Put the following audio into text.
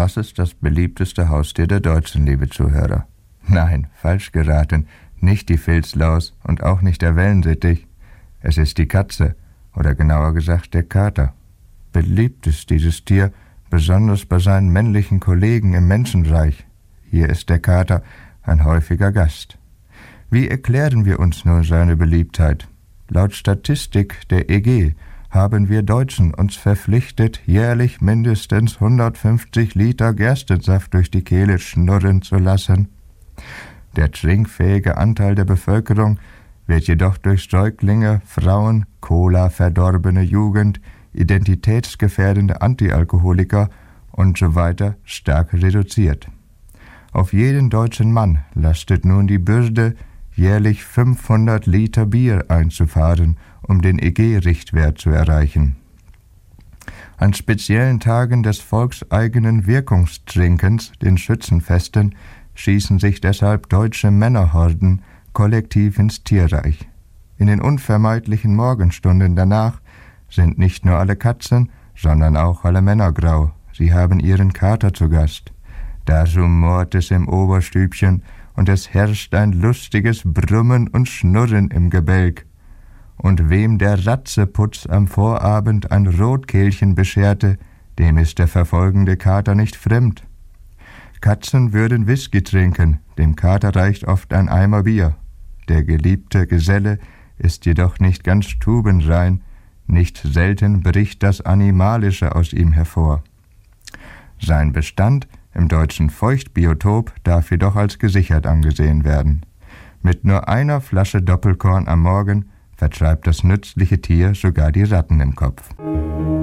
Was ist das beliebteste Haustier der Deutschen, liebe Zuhörer? Nein, falsch geraten, nicht die Filzlaus und auch nicht der Wellensittich. Es ist die Katze, oder genauer gesagt der Kater. Beliebt ist dieses Tier, besonders bei seinen männlichen Kollegen im Menschenreich. Hier ist der Kater ein häufiger Gast. Wie erklären wir uns nur seine Beliebtheit? Laut Statistik der EG haben wir Deutschen uns verpflichtet, jährlich mindestens 150 Liter Gerstensaft durch die Kehle schnurren zu lassen. Der trinkfähige Anteil der Bevölkerung wird jedoch durch Säuglinge, Frauen, Cola-verdorbene Jugend, identitätsgefährdende Antialkoholiker und so weiter stark reduziert. Auf jeden deutschen Mann lastet nun die Bürde, jährlich 500 Liter Bier einzufahren, um den EG-Richtwert zu erreichen. An speziellen Tagen des volkseigenen Wirkungstrinkens, den Schützenfesten, schießen sich deshalb deutsche Männerhorden kollektiv ins Tierreich. In den unvermeidlichen Morgenstunden danach sind nicht nur alle Katzen, sondern auch alle Männer grau. Sie haben ihren Kater zu Gast. Da rumort es im Oberstübchen und es herrscht ein lustiges Brummen und Schnurren im Gebälk. Und wem der Ratzeputz am Vorabend ein Rotkehlchen bescherte, dem ist der verfolgende Kater nicht fremd. Katzen würden Whisky trinken, dem Kater reicht oft ein Eimer Bier. Der geliebte Geselle ist jedoch nicht ganz stubenrein, nicht selten bricht das Animalische aus ihm hervor. Sein Bestand im deutschen Feuchtbiotop darf jedoch als gesichert angesehen werden. Mit nur einer Flasche Doppelkorn am Morgen vertreibt das nützliche Tier sogar die Ratten im Kopf.